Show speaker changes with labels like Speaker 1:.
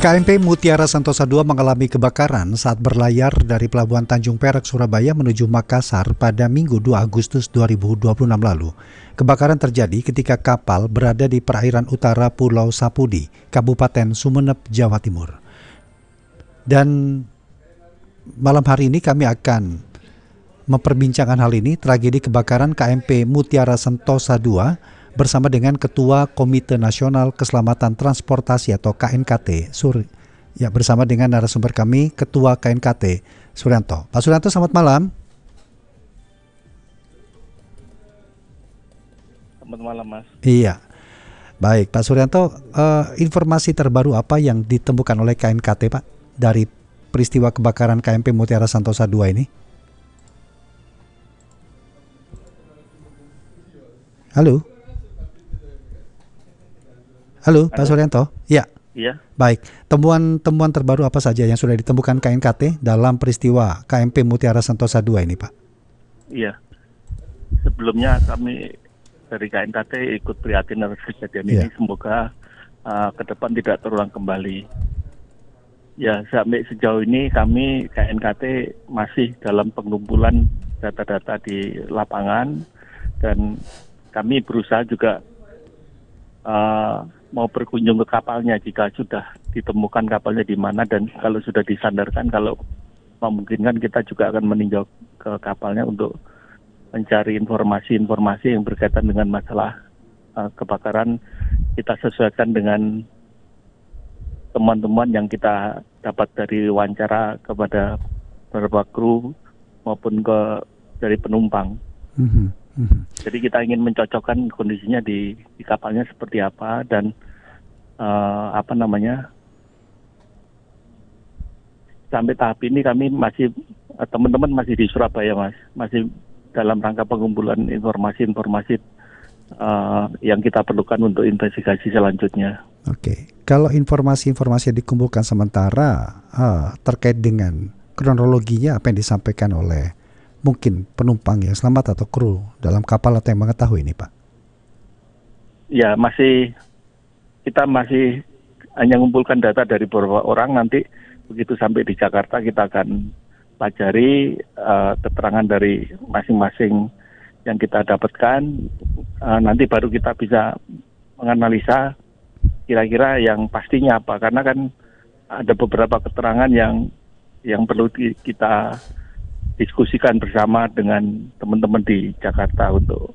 Speaker 1: KMP Mutiara Sentosa II mengalami kebakaran saat berlayar dari Pelabuhan Tanjung Perak, Surabaya menuju Makassar pada Minggu 2 Agustus 2026 lalu. Kebakaran terjadi ketika kapal berada di perairan utara Pulau Sapudi, Kabupaten Sumeneb, Jawa Timur. Dan malam hari ini kami akan memperbincangkan hal ini, tragedi kebakaran KMP Mutiara Sentosa II, bersama dengan Ketua Komite Nasional Keselamatan Transportasi atau KNKT, bersama dengan narasumber kami, Ketua KNKT, Suryanto. Pak Suryanto, selamat malam.
Speaker 2: Selamat malam, Mas.
Speaker 1: Iya, baik Pak Suryanto, informasi terbaru apa yang ditemukan oleh KNKT, Pak, dari peristiwa kebakaran KMP Mutiara Sentosa II ini? Halo, Pak Suryanto. Ya.
Speaker 2: Iya.
Speaker 1: Baik. Temuan terbaru apa saja yang sudah ditemukan KNKT dalam peristiwa KMP Mutiara Sentosa II ini, Pak?
Speaker 2: Iya. Sebelumnya kami dari KNKT ikut prihatin atas kejadian ini. Semoga ke depan tidak terulang kembali. Ya, sampai sejauh ini kami KNKT masih dalam pengumpulan data-data di lapangan, dan kami berusaha juga mau berkunjung ke kapalnya jika sudah ditemukan kapalnya di mana, dan kalau sudah disandarkan, kalau memungkinkan kita juga akan meninjau ke kapalnya untuk mencari informasi-informasi yang berkaitan dengan masalah kebakaran. Kita sesuaikan dengan teman-teman yang kita dapat dari wawancara kepada beberapa kru maupun dari penumpang. Jadi kita ingin mencocokkan kondisinya di kapalnya seperti apa, dan sampai tahap ini kami masih, teman-teman masih di Surabaya, Mas, masih dalam rangka pengumpulan informasi-informasi yang kita perlukan untuk investigasi selanjutnya.
Speaker 1: Oke, kalau informasi-informasi yang dikumpulkan sementara terkait dengan kronologinya, apa yang disampaikan oleh mungkin penumpang yang selamat atau kru dalam kapal atau yang mengetahui ini, Pak?
Speaker 2: Ya, kita masih hanya mengumpulkan data dari beberapa orang. Nanti begitu sampai di Jakarta kita akan pelajari keterangan dari masing-masing yang kita dapatkan. Nanti baru kita bisa menganalisa kira-kira yang pastinya apa, karena kan ada beberapa keterangan yang perlu kita diskusikan bersama dengan teman-teman di Jakarta untuk